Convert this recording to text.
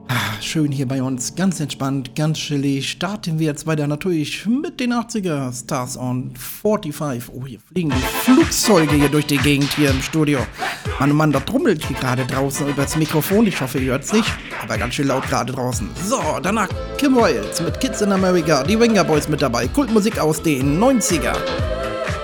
Schön hier bei uns, ganz entspannt, ganz chillig. Starten wir jetzt weiter natürlich mit den 80er Stars on 45. Oh, hier fliegen die Flugzeuge hier durch die Gegend hier im Studio. Mann, oh Mann, da trummelt hier gerade draußen über das Mikrofon. Ich hoffe, ihr hört es nicht, aber ganz schön laut gerade draußen. So, danach Kim Wilde mit Kids in America, die Venga Boys mit dabei. Kultmusik aus den 90er.